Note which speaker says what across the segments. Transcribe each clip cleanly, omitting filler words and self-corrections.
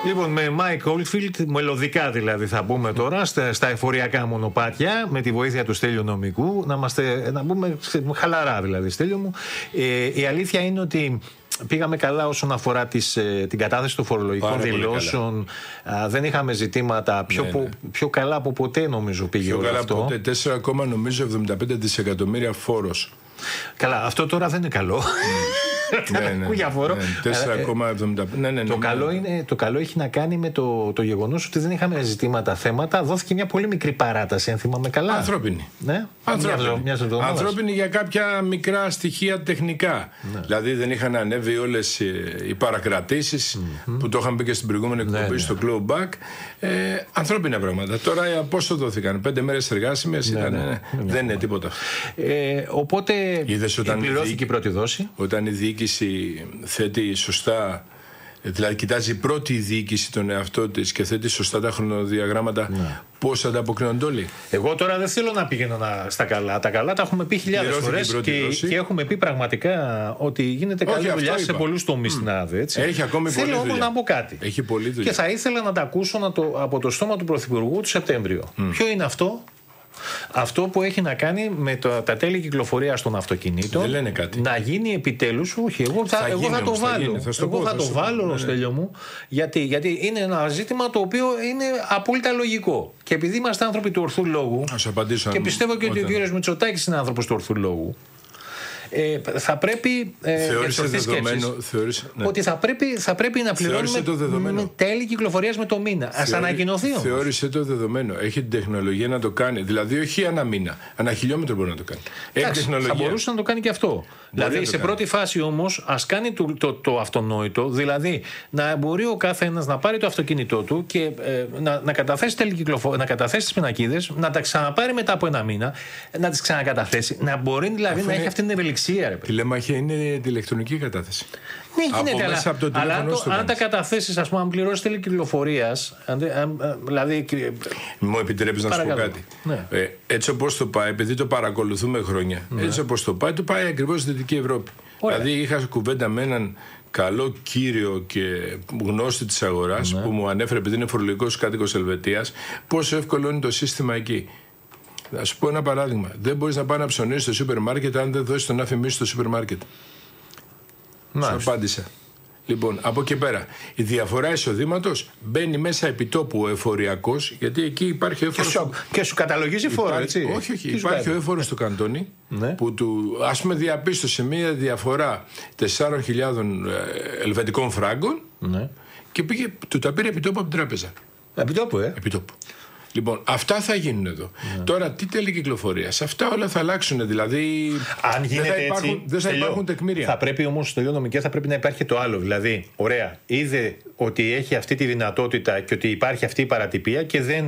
Speaker 1: Λοιπόν, με Mike Oldfield, μελωδικά δηλαδή θα πούμε τώρα, στα εφοριακά μονοπάτια, με τη βοήθεια του Στέλιου Νομικού, να πούμε χαλαρά δηλαδή, Στέλιο μου. Η αλήθεια είναι ότι πήγαμε καλά όσον αφορά την κατάθεση των φορολογικών δηλώσεων. Δεν είχαμε ζητήματα. Πιο καλά από ποτέ νομίζω πήγε όλο αυτό.
Speaker 2: Πιο καλά από ποτέ. 4, νομίζω 75 δισεκατομμύρια φόρος.
Speaker 1: Καλά, αυτό τώρα δεν είναι καλό.
Speaker 2: Ναι, 4,75.
Speaker 1: Το καλό έχει να κάνει με το γεγονός ότι δεν είχαμε ζητήματα, θέματα. Δόθηκε μια πολύ μικρή παράταση, αν θυμάμαι καλά.
Speaker 2: Ανθρώπινη.
Speaker 1: Ναι.
Speaker 2: Ανθρώπινη για κάποια μικρά στοιχεία τεχνικά. Ναι. Δηλαδή δεν είχαν ανέβει όλες οι παρακρατήσεις που το είχαν πει και στην προηγούμενη εκπομπή στο Clawback. Ανθρώπινα πράγματα. Τώρα πόσο δόθηκαν? 5 μέρες εργάσιμες ήταν. Δεν είναι τίποτα.
Speaker 1: Οπότε πληρώθηκε η πρώτη δόση.
Speaker 2: Όταν η διοίκηση θέτει σωστά, δηλαδή κοιτάζει η πρώτη διοίκηση τον εαυτό της και θέτει σωστά τα χρονοδιαγράμματα, πώς ανταποκρίνονται όλοι.
Speaker 1: Εγώ τώρα δεν θέλω να πηγαίνω στα καλά. Τα καλά τα έχουμε πει χιλιάδες φορές και έχουμε πει πραγματικά ότι γίνεται καλή δουλειά σε πολλούς τομείς στην ΑΔΕ.
Speaker 2: Έχει ακόμη πολλή δουλειά.
Speaker 1: Θέλω όμως να πω κάτι.
Speaker 2: Έχει πολλή δουλειά.
Speaker 1: Και θα ήθελα να τα ακούσω από το στόμα του Πρωθυπουργού του Σεπτέμβριο. Ποιο είναι αυτό? Αυτό που έχει να κάνει με τα τέλη κυκλοφορίας των αυτοκινήτων.
Speaker 2: Δεν λένε κάτι.
Speaker 1: Να γίνει επιτέλους. Όχι, εγώ θα το βάλω. Εγώ θα το βάλω, Στέλιο μου, γιατί είναι ένα ζήτημα το οποίο είναι απόλυτα λογικό. Και επειδή είμαστε άνθρωποι του ορθού λόγου, και πιστεύω και ότι ο κύριος Μητσοτάκης είναι άνθρωπος του ορθού λόγου, θα πρέπει ότι θα πρέπει να πληρώνουμε τέλη κυκλοφορίας με το μήνα. Ας ανακοινωθεί όμως.
Speaker 2: Θεώρησε το δεδομένο. Έχει την τεχνολογία να το κάνει. Δηλαδή όχι ανά μήνα, ανά χιλιόμετρο μπορεί να το κάνει.
Speaker 1: Θα μπορούσε να το κάνει και αυτό. Δηλαδή σε πρώτη φάση όμως ας κάνει το αυτονόητο, δηλαδή να μπορεί ο κάθε ένας να πάρει το αυτοκίνητό του και να καταθέσει να καταθέσει τις πινακίδες, να τα ξαναπάρει μετά από ένα μήνα, να τις ξανακαταθέσει, να μπορεί δηλαδή να έχει αυτή την ευελιξία.
Speaker 2: Τηλεμαχία είναι τη ηλεκτρονική κατάθεση.
Speaker 1: Ναι, γίνεται, αλλά αν τα καταθέσεις, ας πούμε, αν πληρώσεις τέλη κυκλοφορίας, δηλαδή.
Speaker 2: Μου επιτρέπεις να σου πω κάτι.
Speaker 1: Ναι.
Speaker 2: Έτσι όπως το πάει, επειδή το παρακολουθούμε χρόνια, έτσι όπως το πάει ακριβώς στη Δυτική Ευρώπη.
Speaker 1: Ωραία.
Speaker 2: Δηλαδή είχα κουβέντα με έναν καλό κύριο και γνώστη της αγοράς που μου ανέφερε, επειδή είναι φορολογικός κάτοικος Ελβετίας, πόσο εύκολο είναι το σύστημα εκεί. Να σου πω ένα παράδειγμα. Δεν μπορείς να πάει να ψωνίσεις στο σούπερ μάρκετ αν δεν δώσεις τον άφημί στο σούπερ μάρκετ. Σου απάντησα. Λοιπόν, από εκεί πέρα, η διαφορά εισοδήματος μπαίνει μέσα επιτόπου ο εφοριακός, γιατί εκεί υπάρχει ο έφορος.
Speaker 1: Και σου καταλογίζει φόρο, έτσι.
Speaker 2: Όχι. Υπάρχει ο έφορος του καντόνι, που ας πούμε διαπίστωσε μία διαφορά 4.000 ελβετικών φράγκων και του τα πήρε επιτόπου από την τράπεζα. Επιτόπου. Λοιπόν, αυτά θα γίνουν εδώ. Τώρα, τι τέλη κυκλοφορίας? Αυτά όλα θα αλλάξουν. Δηλαδή,
Speaker 1: αν γίνεται
Speaker 2: δεν θα υπάρχουν τεκμήρια.
Speaker 1: Θα πρέπει όμως στο νομικά θα πρέπει να υπάρχει το άλλο. Δηλαδή, ωραία, είδε ότι έχει αυτή τη δυνατότητα και ότι υπάρχει αυτή η παρατυπία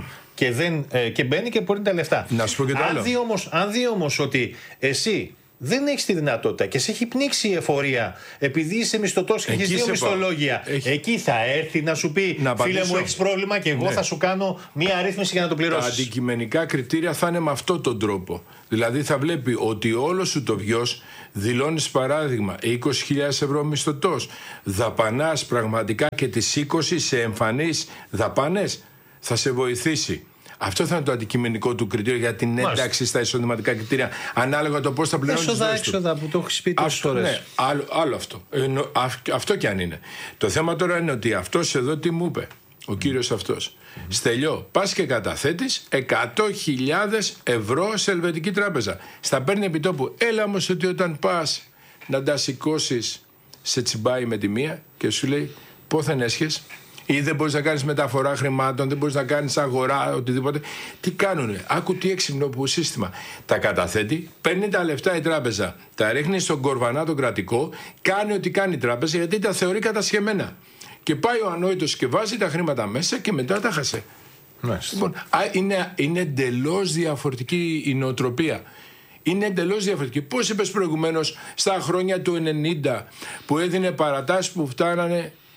Speaker 1: και μπαίνει και παίρνει τα λεφτά.
Speaker 2: Να σου πω και το άλλο.
Speaker 1: Αν δει όμως ότι εσύ δεν έχεις τη δυνατότητα και σε έχει πνίξει η εφορία επειδή είσαι μισθωτός και έχεις 2 μισθολόγια, εκεί θα έρθει να σου πει φίλε μου, έχεις πρόβλημα και εγώ θα σου κάνω μία αρρύθμιση για να το πληρώσεις.
Speaker 2: Τα αντικειμενικά κριτήρια θα είναι με αυτόν τον τρόπο. Δηλαδή θα βλέπει ότι όλο σου το βιός δηλώνεις παράδειγμα 20.000 ευρώ μισθωτός, δαπανάς πραγματικά και τις 20 σε εμφανείς δαπάνες, θα σε βοηθήσει. Αυτό θα είναι το αντικειμενικό του κριτήριο για την ένταξη στα εισοδηματικά κριτήρια, ανάλογα το πώς θα πληρώνεις.
Speaker 1: Έξοδα που το έχεις πει τόσες φορές.
Speaker 2: Ναι, άλλο αυτό. Αυτό κι αν είναι. Το θέμα τώρα είναι ότι αυτός εδώ τι μου είπε, ο κύριος αυτός. Στέλιο, πας και καταθέτεις 100.000 ευρώ σε ελβετική τράπεζα. Στα παίρνει επιτόπου. Έλα όμως ότι όταν πας να τα σηκώσεις, σε τσιμπάει με τη μία και σου λέει πόθεν έσχες. Ή δεν μπορείς να κάνεις μεταφορά χρημάτων, δεν μπορείς να κάνεις αγορά, οτιδήποτε. Τι κάνουνε? Άκου τι έξυπνο που σύστημα. Τα καταθέτει, παίρνει τα λεφτά η τράπεζα, τα ρίχνει στον κορβανά τον κρατικό, κάνει ό,τι κάνει η τράπεζα γιατί τα θεωρεί κατασχεμένα. Και πάει ο ανόητος και βάζει τα χρήματα μέσα και μετά τα χασε. Λοιπόν, είναι εντελώς διαφορετική η νοοτροπία. Είναι εντελώς διαφορετική. Πώς είπες προηγουμένως στα χρόνια του 90 που έδινε παρατάσεις που φτάνανε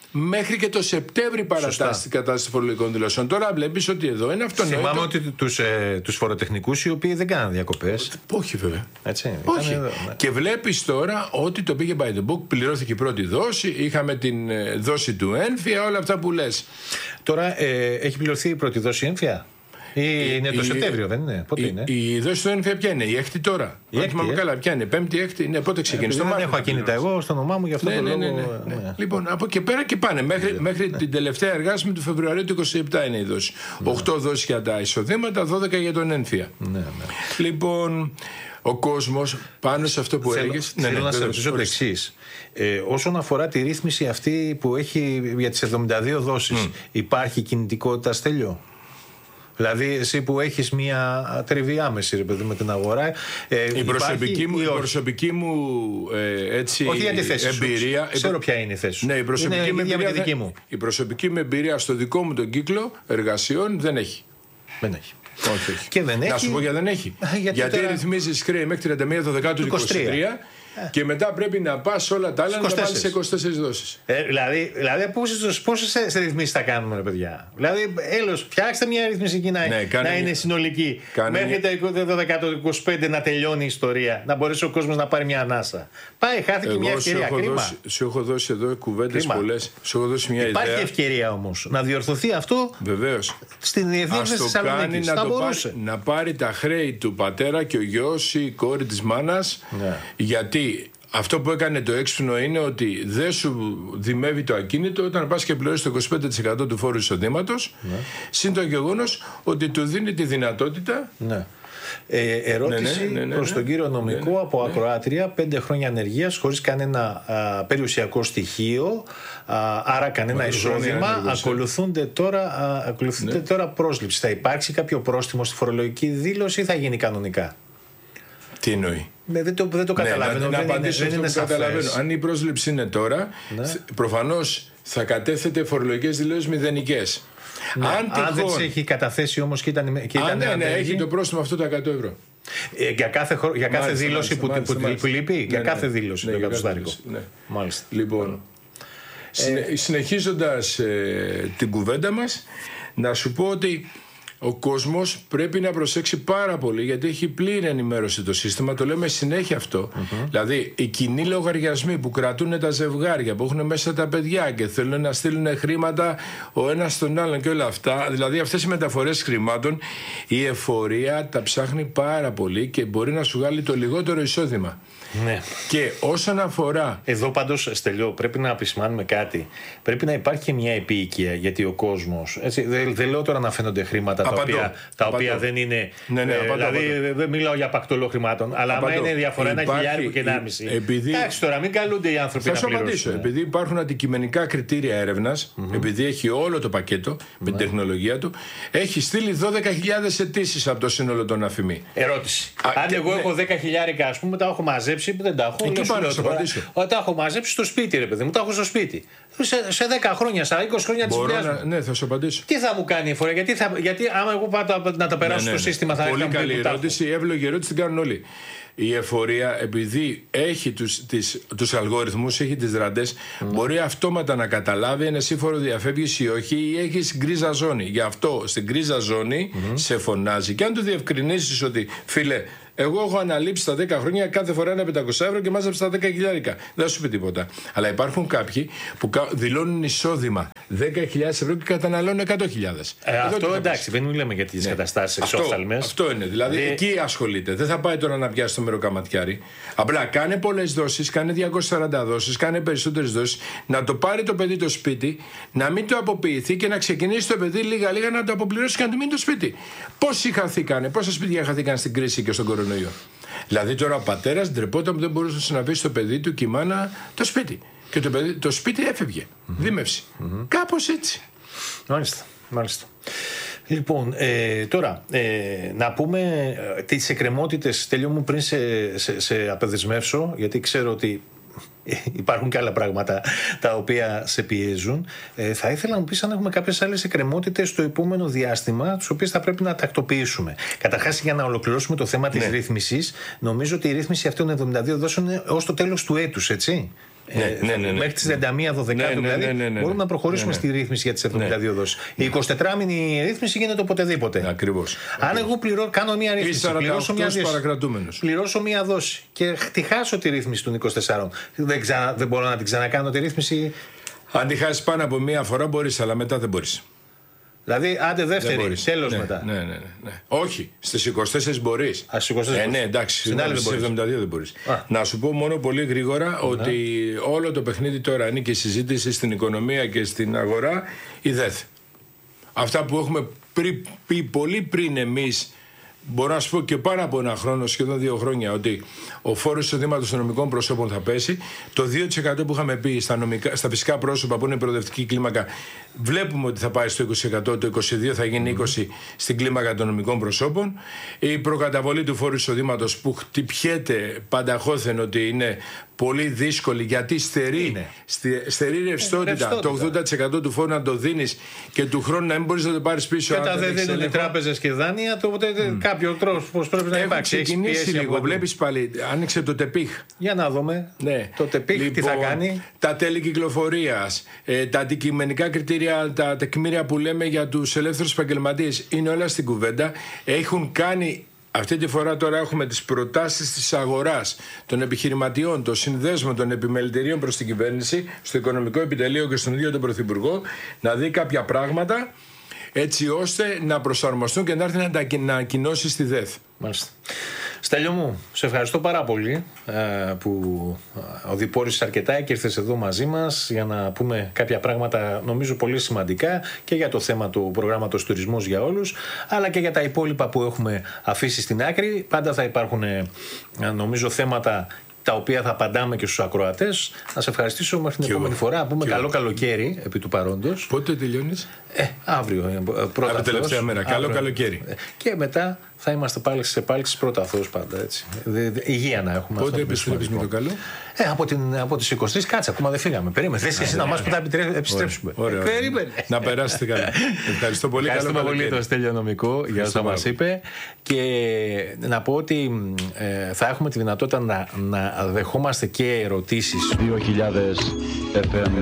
Speaker 2: μέχρι και το Σεπτέμβρη παρατάσσει την κατάσταση φορολογικών δηλώσεων. Τώρα βλέπεις ότι εδώ είναι αυτονόητο.
Speaker 1: Θυμάμαι ότι τους φοροτεχνικούς οι οποίοι δεν κάναν διακοπές.
Speaker 2: Όχι βέβαια.
Speaker 1: Έτσι,
Speaker 2: όχι.
Speaker 1: Εδώ, ναι.
Speaker 2: Και βλέπεις τώρα ότι το πήγε by the book, πληρώθηκε η πρώτη δόση, είχαμε την δόση του έμφυα, όλα αυτά που λες.
Speaker 1: Τώρα έχει πληρωθεί η πρώτη δόση έμφυα. Είναι το Σεπτέμβριο, δεν είναι? Πότε είναι?
Speaker 2: Η δόση του έμφυα ποια είναι? Η έκτη τώρα.
Speaker 1: Η έκτη,
Speaker 2: καλά, ποια είναι? Πέμπτη, έκτη. Ναι, πότε ξεκίνησε?
Speaker 1: Δεν έχω ακίνητα εγώ στο όνομά μου, γι' αυτό το λόγο.
Speaker 2: Ναι. Λοιπόν, από εκεί πέρα και πάνε. Μέχρι την τελευταία εργάσιμη του Φεβρουαρίου του 27 είναι η δόση. 8 δόσεις για τα εισοδήματα, 12 για τον έμφυα. Ναι. Λοιπόν, ο κόσμος πάνω σε αυτό που έλεγες.
Speaker 1: Θέλω να σε ρωτήσω το εξής. Όσον αφορά τη ρύθμιση αυτή που έχει για τις 72 δόσεις, υπάρχει κινητικότητα, Στέλιο? Δηλαδή, εσύ που έχεις μια τριβή άμεση, ρε παιδί, με την αγορά.
Speaker 2: Η προσωπική μου έτσι,
Speaker 1: όχι για τη θέση
Speaker 2: εμπειρία.
Speaker 1: Ξέρω ποια είναι η θέση σου.
Speaker 2: Ναι, η προσωπική μου
Speaker 1: εμπειρία,
Speaker 2: η προσωπική μου εμπειρία στο δικό μου τον κύκλο εργασιών δεν έχει.
Speaker 1: Δεν έχει.
Speaker 2: Όχι.
Speaker 1: Και δεν έχει.
Speaker 2: Να σου πω γιατί δεν έχει. Γιατί τώρα... ρυθμίζεις χρέη μέχρι 31 Δεκάτου του 23. Και μετά πρέπει να πας όλα τα άλλα να βάλεις σε 24 δόσεις.
Speaker 1: Δηλαδή πόσες ρυθμίσεις θα κάνουμε, ρε παιδιά? Δηλαδή, φτιάξτε μια ρύθμιση εκεί να είναι συνολική. Μέχρι το 25 να τελειώνει η ιστορία. Να μπορέσει ο κόσμος να πάρει μια ανάσα. Πάει, χάθηκε μια ευκαιρία. Κρίμα.
Speaker 2: Σου έχω δώσει εδώ κουβέντες πολλές. Σου έχω δώσει μια ιδέα.
Speaker 1: Υπάρχει ευκαιρία όμως να διορθωθεί αυτό.
Speaker 2: Βεβαίως.
Speaker 1: Στην διεύθυνση της Θεσσαλονίκης.
Speaker 2: Να πάρει τα χρέη του πατέρα και ο γιος ή η κόρη της μάνας. Γιατί αυτό που έκανε το έξυπνο είναι ότι δεν σου δημεύει το ακίνητο όταν πας και πληρώσεις το 25% του φόρου εισοδήματος, συν το γεγονός ότι του δίνει τη δυνατότητα.
Speaker 1: Ερώτηση προς τον κύριο νομικό από ακροάτρια. 5 χρόνια ανεργίας χωρίς κανένα περιουσιακό στοιχείο, άρα κανένα εισόδημα. Ακολουθούνται τώρα πρόσληψη. Θα υπάρξει κάποιο πρόστιμο στη φορολογική δήλωση ή θα γίνει κανονικά?
Speaker 2: Τι εννοεί?
Speaker 1: Δεν το καταλαβαίνω.
Speaker 2: Να απαντήσω αυτό που καταλαβαίνω. Αν η πρόσληψη είναι τώρα, προφανώς θα κατέθετε φορολογικές δηλώσεις μηδενικές.
Speaker 1: Αν δεν σε έχει καταθέσει όμως και ήταν
Speaker 2: έχει το πρόστιμο αυτό τα 100 ευρώ.
Speaker 1: Για κάθε δήλωση που λείπει. Για κάθε δήλωση το εκατοστάρικο. Μάλιστα.
Speaker 2: Λοιπόν, συνεχίζοντας την κουβέντα μας, να σου πω ότι ο κόσμος πρέπει να προσέξει πάρα πολύ, γιατί έχει πλήρη ενημέρωση το σύστημα, το λέμε συνέχεια αυτό. Δηλαδή, οι κοινοί λογαριασμοί που κρατούν τα ζευγάρια, που έχουν μέσα τα παιδιά και θέλουν να στείλουν χρήματα ο ένας στον άλλον και όλα αυτά, δηλαδή αυτές οι μεταφορές χρημάτων, η εφορία τα ψάχνει πάρα πολύ και μπορεί να σου βγάλει το λιγότερο εισόδημα.
Speaker 1: Ναι.
Speaker 2: Και όσον αφορά.
Speaker 1: Εδώ πάντως, Στελιό, πρέπει να επισημάνουμε κάτι. Πρέπει να υπάρχει και μια επίοικια, γιατί ο κόσμος. Δεν λέω τώρα να φαίνονται χρήματα τα οποία δεν είναι. Δηλαδή, δεν μιλάω για πακτολό χρημάτων, αλλά άμα είναι διαφορά 1.000 και 1.500. Εντάξει, τώρα μην καλούνται οι άνθρωποι να πληρώσουν. Θα σου απαντήσω.
Speaker 2: Επειδή υπάρχουν αντικειμενικά κριτήρια έρευνας, επειδή έχει όλο το πακέτο με την τεχνολογία του, έχει στείλει 12.000 αιτήσεις από το σύνολο των αφημί.
Speaker 1: Ερώτηση. Αν εγώ έχω 10.000, ας πούμε, τα έχω μαζέψει. Δεν τα έχω.
Speaker 2: Εκεί πάνω να σου απαντήσω.
Speaker 1: Τα έχω μαζέψει στο σπίτι, ρε παιδί μου. Τα έχω στο σπίτι. Σε 10 χρόνια, στα 20 χρόνια τη δουλειά.
Speaker 2: Ναι, θα σου απαντήσω.
Speaker 1: Τι θα μου κάνει η εφορία, γιατί άμα εγώ πάω να τα περάσω στο σύστημα θα
Speaker 2: πολύ καλή ερώτηση. Η εύλογη ερώτηση την κάνουν όλοι. Η εφορία, επειδή έχει τους αλγόριθμους, έχει τις ραντές, μπορεί αυτόματα να καταλάβει αν εσύ φοροδιαφεύγεις ή όχι, ή έχεις γκρίζα ζώνη. Γι' αυτό στην γκρίζα ζώνη σε φωνάζει. Και αν του διευκρινίσεις ότι, φίλε, εγώ έχω αναλείψει τα 10 χρόνια κάθε φορά ένα 500 ευρώ και μάζεψα τα 10.000. Δεν σου πει τίποτα. Αλλά υπάρχουν κάποιοι που δηλώνουν εισόδημα 10.000 ευρώ και καταναλώνουν 100.000.
Speaker 1: Αυτό εντάξει, δεν μιλάμε για τις καταστάσεις εξόφθαλμες.
Speaker 2: Αυτό είναι. Δηλαδή εκεί ασχολείται. Δεν θα πάει τώρα να πιάσει το μεροκαματιάρι. Απλά κάνε πολλές δόσεις, κάνε 240 δόσεις, κάνε περισσότερες δόσεις. Να το πάρει το παιδί το σπίτι, να μην το αποποιηθεί και να ξεκινήσει το παιδί λίγα-λίγα να το αποπληρώσει και να του μείνει το σπίτι. Πόσοι χαθήκανε, πόσα σπίτια χαθήκαν στην κρίση και στον κορονοϊό. Δηλαδή τώρα ο πατέρας ντρεπόταν που δεν μπορούσε να αφήσει το παιδί του και η μάνα το σπίτι. Και το σπίτι έφευγε. Δίμευση. Κάπως έτσι.
Speaker 1: Μάλιστα. Λοιπόν, τώρα να πούμε τις εκκρεμότητες, Τέλειο μου, πριν σε απεδεσμεύσω, γιατί ξέρω ότι υπάρχουν και άλλα πράγματα τα οποία σε πιέζουν. Θα ήθελα να μου πεις αν έχουμε κάποιες άλλες εκκρεμότητες στο επόμενο διάστημα, τις οποίες θα πρέπει να τακτοποιήσουμε. Καταρχάς, για να ολοκληρώσουμε το θέμα της ρύθμισης, νομίζω ότι η ρύθμιση αυτών των 72 δόσεων είναι ως το τέλος του έτους, έτσι. Μέχρι τις 31 Δεκάτου μπορούμε να προχωρήσουμε στη ρύθμιση για τις 72 δόσεις. Η 24μηνη ρύθμιση γίνεται οποτεδήποτε.
Speaker 2: Ακριβώς.
Speaker 1: Αν εγώ κάνω μία ρύθμιση, πληρώσω μία δόση και τη χάσω τη ρύθμιση των 24, δεν μπορώ να την ξανακάνω τη ρύθμιση.
Speaker 2: Αν τη χάσεις πάνω από μία φορά μπορείς, αλλά μετά δεν μπορείς.
Speaker 1: Δηλαδή, άντε δεύτερη, τέλος μετά.
Speaker 2: Ναι. Όχι, στις 24 μπορείς.
Speaker 1: Στις 24
Speaker 2: ναι, εντάξει, στις 72 δεν μπορείς. Να σου πω μόνο πολύ γρήγορα ότι όλο το παιχνίδι τώρα είναι και η συζήτηση στην οικονομία και στην αγορά η ΔΕΘ. Αυτά που έχουμε πει πολύ πριν εμείς, μπορώ να σου πω και πάνω από ένα χρόνο, σχεδόν 2 χρόνια, ότι ο φόρος εισοδήματος των νομικών προσώπων θα πέσει. Το 2% που είχαμε πει στα φυσικά πρόσωπα που είναι η προοδευτική κλίμακα, βλέπουμε ότι θα πάει στο 20%, το 22% θα γίνει 20% στην κλίμακα των νομικών προσώπων. Η προκαταβολή του φόρου εισοδήματος που χτυπιέται πανταχώθεν ότι είναι πολύ δύσκολη, γιατί στερεί ρευστότητα. Το 80% του φόρου να το δίνεις και του χρόνου να μην μπορείς να το πάρεις πίσω.
Speaker 1: Και όταν δεν δίνουν οι τράπεζες και δάνεια, τότε κάποιο τρόπο πρέπει να υπάρξει.
Speaker 2: Έχει ξεκινήσει λίγο. Βλέπεις πάλι, άνοιξε το ΤΕΠΙΧ.
Speaker 1: Για να δούμε. Το ΤΕΠΙΧ τι θα κάνει.
Speaker 2: Τα τέλη κυκλοφορίας, τα αντικειμενικά κριτήρια, τα τεκμήρια που λέμε για τους ελεύθερους επαγγελματίες, είναι όλα στην κουβέντα. Έχουν κάνει. Αυτή τη φορά τώρα έχουμε τις προτάσεις της αγοράς, των επιχειρηματιών, των συνδέσμων, των επιμελητηρίων προς την κυβέρνηση, στο οικονομικό επιτελείο και στον ίδιο τον Πρωθυπουργό, να δει κάποια πράγματα έτσι ώστε να προσαρμοστούν και να έρθει να τα ανακοινώσει στη ΔΕΘ.
Speaker 1: Μάλιστα. Στέλιο μου, σε ευχαριστώ πάρα πολύ που οδηπόρησες αρκετά και ήρθες εδώ μαζί μας για να πούμε κάποια πράγματα νομίζω πολύ σημαντικά και για το θέμα του προγράμματος Τουρισμός για Όλους, αλλά και για τα υπόλοιπα που έχουμε αφήσει στην άκρη. Πάντα θα υπάρχουν νομίζω θέματα τα οποία θα απαντάμε και στους ακροατές. Να σε ευχαριστήσω μέχρι την επόμενη φορά. Να πούμε καλό καλοκαίρι επί του παρόντος.
Speaker 2: Πότε τελειώνεις?
Speaker 1: Αύριο. Πρώτα
Speaker 2: τελευταία μέρα. Καλό καλοκαίρι.
Speaker 1: Και μετά θα είμαστε πάλι σε επάλξεις πρώτα Θεός πάντα. Έτσι. Υγεία να έχουμε.
Speaker 2: Πότε επιστρέφεις με το καλό?
Speaker 1: Από τις 23 κάτσε. Ακόμα δεν φύγαμε. Περίμενε. Θες εσύ να μας που θα επιστρέψουμε.
Speaker 2: Περίμενε. Να περάσετε καλά. Ευχαριστώ πολύ.
Speaker 1: Ευχαριστούμε πολύ τον Στέλιο Νομικό για όσα μας είπε. Και να πω ότι θα έχουμε τη δυνατότητα να δεχόμαστε και ερωτήσεις.
Speaker 3: 2000 FM.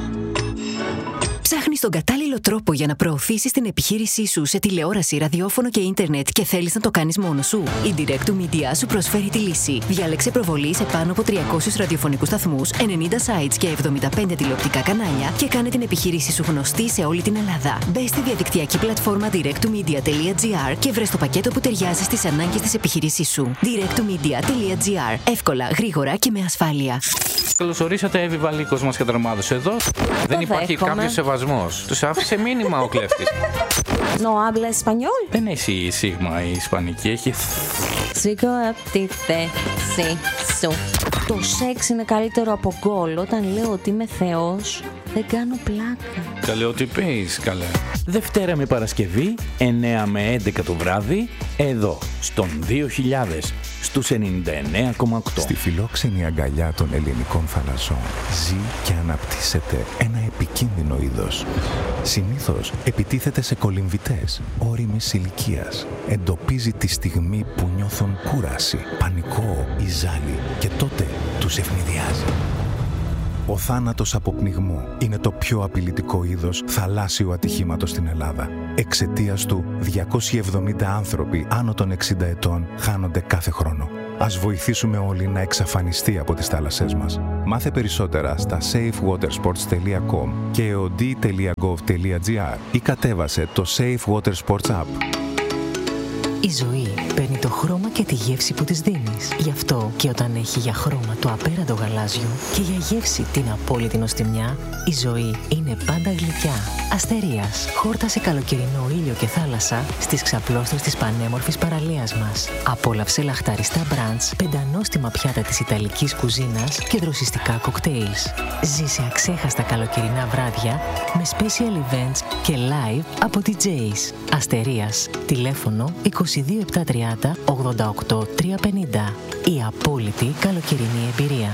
Speaker 3: Ψάχνεις τον κατάλληλο τρόπο για να προωθήσεις την επιχείρησή σου σε τηλεόραση, ραδιόφωνο και ίντερνετ και θέλεις να το κάνεις μόνος σου? Η Direct to Media σου προσφέρει τη λύση. Διάλεξε προβολή σε πάνω από 300 ραδιοφωνικούς σταθμούς, 90 sites και 75 τηλεοπτικά κανάλια και κάνε την επιχείρησή σου γνωστή σε όλη την Ελλάδα. Μπες στη διαδικτυακή πλατφόρμα directtomedia.gr και βρες το πακέτο που ταιριάζει στις ανάγκες της επιχείρησής σου. directtomedia.gr. Εύκολα, γρήγορα και με ασφάλεια.
Speaker 4: Καλωσορίσατε, Εύη Βαλίκος μας και δρομάδος εδώ. Δεν υπάρχει κάποιος σεβασμός. Τους άφησε μήνυμα ο κλέφτης.
Speaker 5: No habla español.
Speaker 4: Δεν έχει σίγμα η ισπανική, έχει.
Speaker 5: Σήκω απ' τη θέση σου. Το σεξ είναι καλύτερο από γκολ. Όταν λέω ότι είμαι θεός, δεν κάνω πλάκα.
Speaker 4: Καλέ, ό,τι πεις, καλέ. Δευτέρα με Παρασκευή, 9 με 11 το βράδυ, εδώ, στον 2000, στους 99,8.
Speaker 6: Στη φιλόξενη αγκαλιά των ελληνικών θαλασσών ζει και αναπτύσσεται ένα επικίνδυνο είδος. Συνήθως επιτίθεται σε κολυμβητές όριμης ηλικίας. Εντοπίζει τη στιγμή που νιώθουν κούραση, πανικό ή ζάλι και τότε τους ευνηδιάζει. Ο θάνατος από πνιγμό είναι το πιο απειλητικό είδος θαλάσσιου ατυχήματος στην Ελλάδα. Εξαιτίας του, 270 άνθρωποι άνω των 60 ετών χάνονται κάθε χρόνο. Ας βοηθήσουμε όλοι να εξαφανιστεί από τις θάλασσές μας. Μάθε περισσότερα στα safewatersports.com και eod.gov.gr ή κατέβασε το Safe Water Sports App.
Speaker 7: Η ζωή παίρνει το χρώμα και τη γεύση που της δίνεις. Γι' αυτό και όταν έχει για χρώμα το απέραντο γαλάζιο και για γεύση την απόλυτη νοστιμιά, η ζωή είναι πάντα γλυκιά. Αστερίας. Χόρτασε καλοκαιρινό ήλιο και θάλασσα στις ξαπλώστρες της πανέμορφης παραλίας μας. Απόλαυσε λαχταριστά μπραντς, πεντανόστιμα πιάτα της ιταλικής κουζίνας και δροσιστικά κοκτέιλς. Ζήσε αξέχαστα καλοκαιρινά βράδια με special events και live από DJs. Αστερίας. Τηλέφωνο 22730 88 350. Η απόλυτη καλοκαιρινή εμπειρία.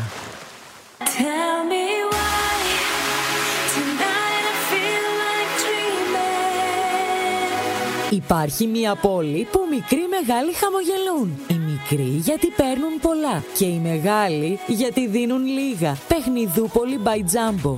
Speaker 8: Υπάρχει μια πόλη που μικροί μεγάλοι χαμογελούν. Η μικρή μικροί γιατί παίρνουν πολλά και οι μεγάλοι γιατί δίνουν λίγα. Παιχνιδούπολη by Jumbo.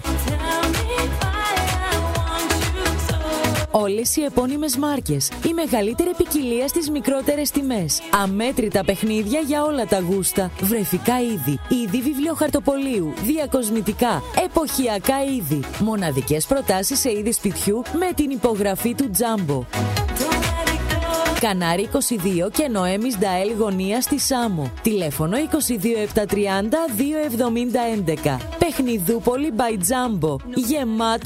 Speaker 8: Όλες οι επώνυμες μάρκες, η μεγαλύτερη ποικιλία στις μικρότερες τιμές. Αμέτρητα παιχνίδια για όλα τα γούστα. Βρεφικά είδη, είδη βιβλιοχαρτοπολίου, διακοσμητικά, εποχιακά είδη. Μοναδικές προτάσεις σε είδη σπιτιού με την υπογραφή του Jumbo. Κανάρι 22 και Νοέμις Νταέλ γωνία στη Σάμο. Τηλέφωνο 22 730 270 11. Παιχνιδούπολη by Jumbo. Γεμάτο